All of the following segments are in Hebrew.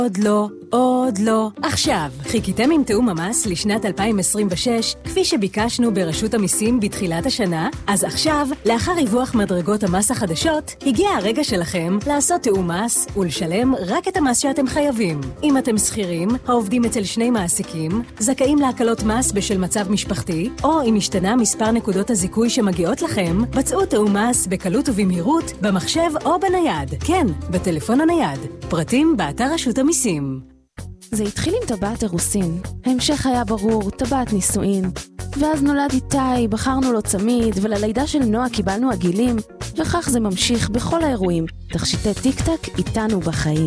עוד לא, עוד לא. עכשיו, חיכיתם עם תאום המס לשנת 2026, כפי שביקשנו ברשות המיסים בתחילת השנה? אז עכשיו, לאחר ריווח מדרגות המס החדשות, הגיע הרגע שלכם לעשות תאום מס ולשלם רק את המס שאתם חייבים. אם אתם שכירים, העובדים אצל שני מעסיקים, זכאים להקלות מס בשל מצב משפחתי, או אם השתנה מספר נקודות הזיכוי שמגיעות לכם, בצעו תאום מס בקלות ובמהירות, במחשב או בנייד. כן, בטלפון הנייד. פרטים באתר רשות המיסים. זה התחיל עם טבעת אירוסין. ההמשך היה ברור, טבעת נישואין. ואז נולד איתי, בחרנו לו צמיד, וללידה של נועה קיבלנו עגילים, וכך זה ממשיך בכל האירועים. תכשיטי טיק-טק איתנו בחיים.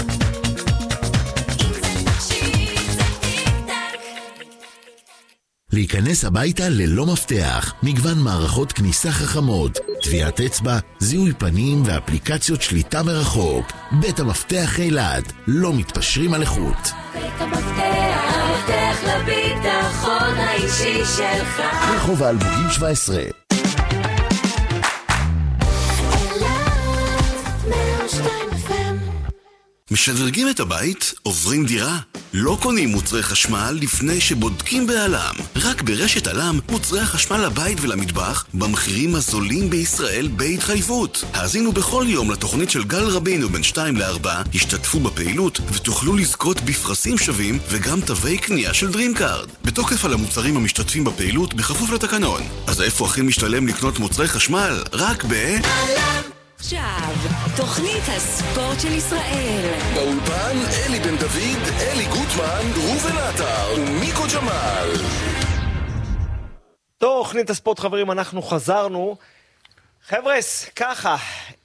להיכנס הביתה ללא מפתח, מגוון מערכות כניסה חכמות, טביעת אצבע, זיהוי פנים ואפליקציות שליטה מרחוק. בית המפתח אילת, לא מתפשרים על איכות. בית המפתח, המפתח לביטחון האישי שלך. רחוב האלמוגים 17. משדרגים את הבית? עוברים דירה? לא קונים מוצרי חשמל לפני שבודקים בעלם. רק ברשת עלם מוצרי החשמל לבית ולמטבח במחירים הזולים בישראל בהתחייבות. האזינו בכל יום לתוכנית של גל רבינו בין 2 ל-4, השתתפו בפעילות ותוכלו לזכות בפרסים שווים וגם תווי קנייה של דרימקארד. בתוקף על המוצרים המשתתפים בפעילות בכפוף לתקנון. אז איפה הכי משתלם לקנות מוצרי חשמל? רק עלם. עכשיו, תוכנית הספורט של ישראל. באולפן אלי בן דוד, אלי גוטמן, רובן עטר ומיקו ג'מאל. תוכנית הספורט, חברים, אנחנו חזרנו. חבר'ס, ככה.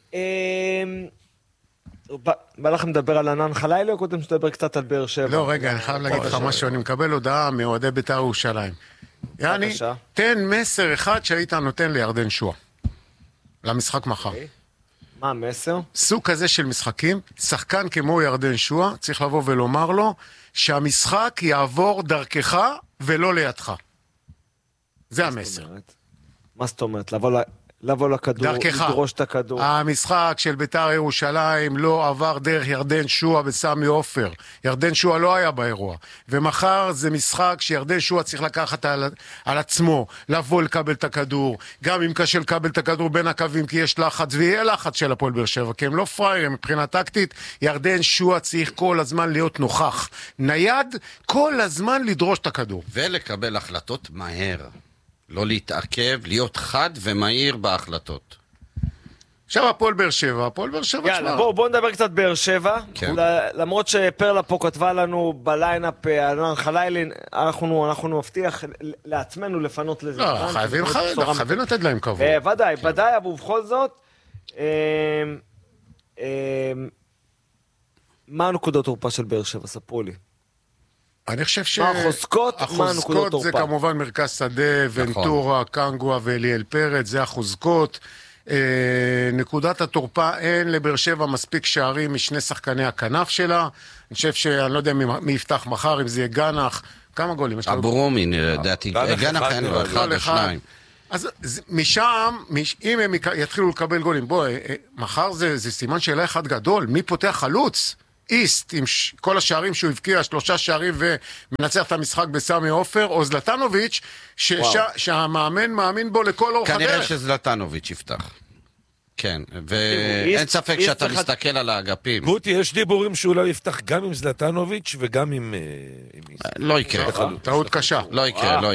בא לכם לדבר על ענן חלילי או קודם שתדבר קצת על באר שבע? לא, רגע, אני חייב להגיד לך משהו. אני מקבל הודעה מאוהדי בית"ר ירושלים. יעני, תן מסר אחד שהיית נותן לירדן שועה. למשחק מחר. מה המסר? סוג כזה של משחקים, שחקן כמו ירדן שועה, צריך לבוא ולומר לו שהמשחק יעבור דרכך ולא לידך. זה המסר. מה זאת אומרת? לבוא לכדור, לדרוש את הכדור. המשחק של בית"ר ירושלים לא עבר דרך ירדן שועה בסמי עופר. ירדן שועה לא היה באירוע. ומחר זה משחק שירדן שועה צריך לקחת על עצמו, לבוא לקבל את הכדור. גם אם קשה לקבל את הכדור בין הקווים, כי יש לחץ, ויהיה לחץ של הפועל באר שבע, כי הם לא פריירים מבחינה טקטית. ירדן שועה צריך כל הזמן להיות נוכח. נייד, כל הזמן לדרוש את הכדור. ולקבל החלטות מהר. לא להתעכב, להיות חד ומהיר בהחלטות. עכשיו הפועל באר שבע, יאללה, בואו נדבר קצת באר שבע. כן. למרות שפרלה פה כתבה לנו בליינאפ ענן חלילי, אנחנו מבטיח לעצמנו לפנות לזה. לא, חייבים לתת להם כבוד. ודאי, אבל ובכל זאת, מה הנקודות תורפה של באר שבע? ספרו לי. אני חושב החוזקות זה כמובן מרכז שדה, ונטורה, קנגואה ואליאל פרץ, זה החוזקות. נקודת התורפה, אין לבאר שבע מספיק שערים משני שחקני הכנף שלה. אני חושב שאני לא יודע מי יפתח מחר, אם זה יהיה גנח. כמה גולים? אברומי, לדעתי. גנח אין לו, 1 או 2. אז משם, אם הם יתחילו לקבל גולים, מחר זה סימן שאלה אחד גדול. מי פותח חלוץ? איסט, עם כל השערים שהוא הבקיע, 3 שערים ומנצח את המשחק בסמי עופר, או זלטנוביץ' שהמאמן מאמין בו לכל אורך הדרך. כנראה שזלטנוביץ' יפתח. כן, ואין ספק שאתה מסתכל על האגפים. גוטי, יש דיבורים שהוא לא יפתח גם עם זלטנוביץ' וגם עם לא יקרה. טעות קשה. לא יקרה.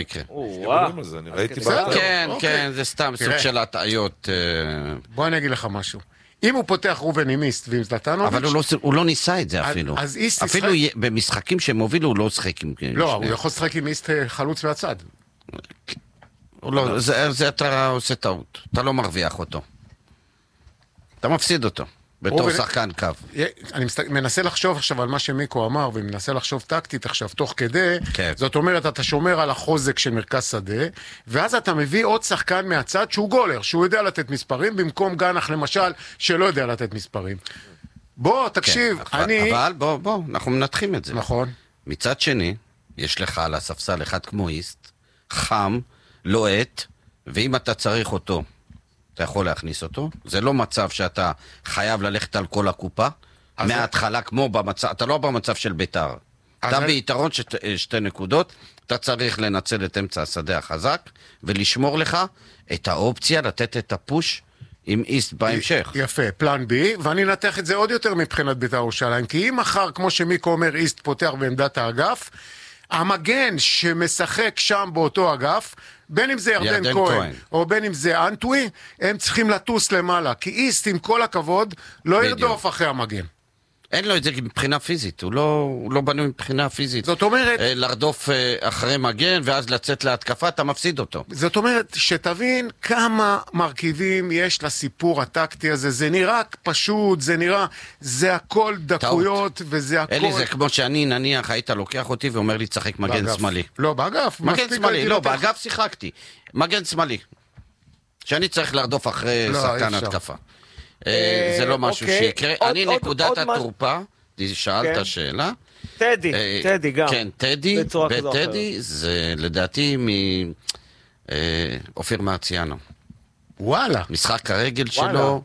כן, זה סתם סוג של הטעיות. בוא אני אגיד לך משהו. אם הוא פותח רובן עם איסט ועם זלטנוביץ'... אבל הוא לא ניסה את זה אפילו. אפילו במשחקים שהם הובילו הוא לא שחק עם... לא, הוא יכול לשחק עם איסט חלוץ והצד. זה אתה עושה טעות. אתה לא מרוויח אותו. אתה מפסיד אותו. בתור שחקן קו. אני מנסה לחשוב עכשיו על מה שמיקו אמר, ומנסה לחשוב טקטית עכשיו, תוך כדי, זאת אומרת, אתה שומר על החוזק של מרכז שדה, ואז אתה מביא עוד שחקן מהצד שהוא גולר, שהוא יודע לתת מספרים, במקום גנח למשל, שלא יודע לתת מספרים. בוא, תקשיב, אבל בוא, אנחנו מנתחים את זה. נכון. מצד שני, יש לך על הספסל אחד כמו איסט, חם, לוהט, ואם אתה צריך אותו, אתה יכול להכניס אותו. זה לא מצב שאתה חייב ללכת על כל הקופה. מההתחלה, כמו במצב, אתה לא במצב של ביתר. אתה ביתרון 2 נקודות, אתה צריך לנצל את אמצע השדה החזק, ולשמור לך את האופציה, לתת את הפוש עם איסט בהמשך. יפה, פלן בי, ואני נתח את זה עוד יותר מבחינת בית"ר ירושלים, כי אם מחר, כמו שמיקו אומר, איסט פותח בעמדת האגף, המגן שמשחק שם באותו אגף, בין אם זה ירדן כהן, או בין אם זה אנטוי, הם צריכים לטוס למעלה, כי איסט, עם כל הכבוד, לא ירדוף אחרי המגן. אין לו את זה מבחינה פיזית, הוא לא בנוי מבחינה פיזית. זאת אומרת... לרדוף אחרי מגן, ואז לצאת להתקפה, אתה מפסיד אותו. זאת אומרת, שתבין כמה מרכיבים יש לסיפור הטקטי הזה. זה נראה פשוט, זה נראה... זה הכל דקויות, וזה הכל... אלי, זה כמו שאני, נניח, היית לוקח אותי ואומר לי, צחק מגן שמאלי. לא, באגף. מגן שמאלי, לא, באגף שיחקתי. מגן שמאלי. שאני צריך לרדוף אחרי שחקן התקפה. זה לא משהו שיקרה. אני נקודת התורפה, שאלת שאלה. טדי גם. כן, טדי, וטדי זה לדעתי מאופיר מרציאנו. וואלה. משחק הרגל שלו,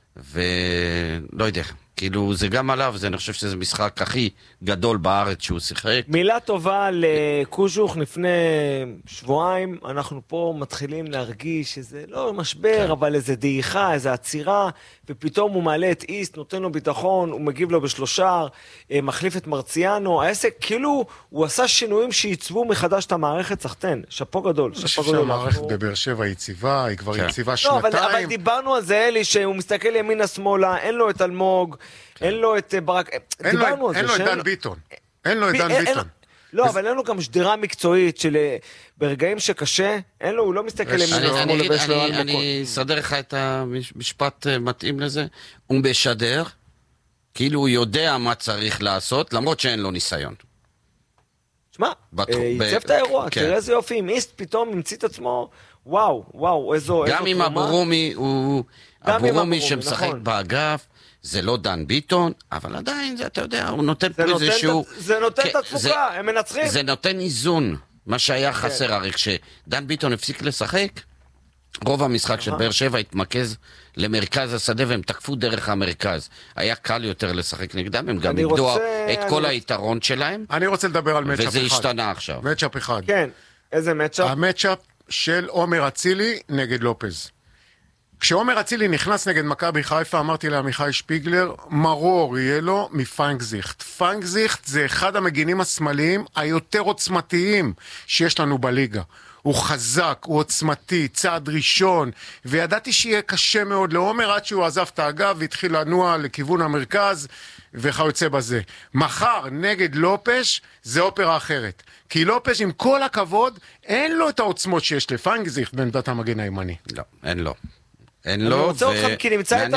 ולא יודע, כאילו זה גם עליו, אני חושב שזה משחק הכי גדול בארץ שהוא שיחק. מילה טובה לקוז'וך, לפני שבועיים אנחנו פה מתחילים להרגיש שזה לא משבר, אבל איזה דעיכה, איזה עצירה, ופתאום הוא מעלה את איסט, נותן לו ביטחון, הוא מגיב לו בשלושה, מחליף את מרציאנו, העסק כאילו הוא עשה שינויים שייצבו מחדש את המערכת, סחטן, שפו גדול. אני חושב שהמערכת בבאר שבע יציבה, היא כבר יציבה שנתיים. לא, אבל דיברנו על זה, אלי, שהוא מסתכל ימינה שמאלה, אין לו את אלמוג, אין לו את ברק, דיברנו על זה. אין לו את דן ביטון. אין לו את דן ביטון. לא, אבל אין לו גם שדרה מקצועית של ברגעים שקשה, אין לו, הוא לא מסתכל ימינה שמאלה. אני אסדר לך את המשפט מתאים לזה. הוא משדר, כאילו הוא יודע מה צריך לעשות, למרות שאין לו ניסיון. שמע, ייצב את האירוע, תראה איזה יופי, אם איסט פתאום המציא את עצמו, וואו, איזו גם עם אבורומי, אבורומי שמשחק באגף, זה לא דן ביטון, אבל עדיין, אתה יודע, הוא נותן פה איזשהו... זה נותן את התפוקה, הם מנצחים. זה נותן איזון, מה שהיה חסר, הרי כשדן ביטון הפסיק לשחק, רוב המשחק של באר שבע התמקז למרכז השדה, והם תקפו דרך המרכז. היה קל יותר לשחק נגדם, הם גם איבדו את כל היתרון שלהם. אני רוצה לדבר על מצ'אפ אחד. וזה השתנה עכשיו. מצ'אפ אחד. כן, איזה מצ'אפ? המצ'אפ של עומר אצילי נגד לופז. כשעומר אצילי נכנס נגד מכבי חיפה, אמרתי לעמיחי שפיגלר, מרור יהיה לו מפנקזיכט. פנקזיכט זה אחד המגינים השמאליים היותר עוצמתיים שיש לנו בליגה. הוא חזק, הוא עוצמתי, צעד ראשון, וידעתי שיהיה קשה מאוד לעומר עד שהוא עזב את האגף והתחיל לנוע לכיוון המרכז וכיוצא בזה. מחר נגד לופש זה אופרה אחרת. כי לופש עם כל הכבוד אין לו את העוצמות שיש לפנקזיכט בעמדת המגן הימני. לא, אין לו. אין אני לו, רוצה אותך כי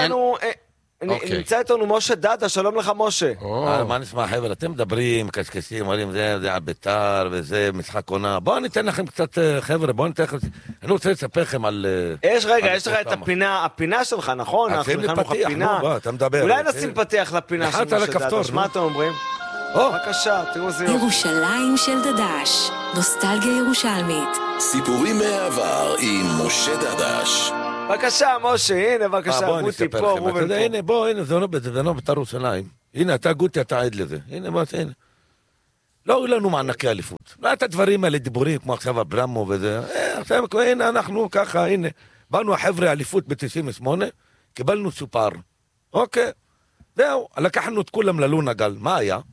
נמצא איתנו משה דדה, שלום לך משה. מה נשמע חבר'ה, אתם מדברים, קשקשים, אומרים זה על ביתר וזה משחק עונה, בואו ניתן לכם קצת חבר'ה, בואו ניתן לכם, אני רוצה לספר לכם על... יש לך את הפינה שלך, נכון? אנחנו נכנסנו לך פינה. אולי נשים פתיח לפינה של משה דדה, מה אתם אומרים? בבקשה, תראו זה יופי. ירושלים של דדש, נוסטלגיה ירושלמית. סיפורים מהעבר עם משה דדש. בבקשה, משה, הנה, בבקשה, גוטי פה, רובן פה. הנה, בוא, הנה, זה לא בית"ר ירושלים. הנה, אתה גוטי, אתה עד לזה. הנה, מה זה, הנה. לא היו לנו מענקי אליפות. לא את הדברים האלה, דיבורים, כמו עכשיו אברמו וזה. עכשיו, הנה, אנחנו ככה, הנה. באנו החבר'ה אליפות ב-98, קיבלנו סופר. אוקיי. זהו, לקחנו את כולם ללונה גל. מה היה?